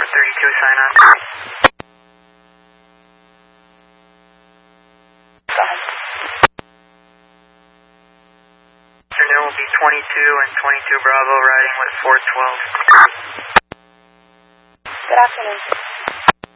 32, sign on. Afternoon will be 22 and 22 Bravo riding with 412. Good afternoon.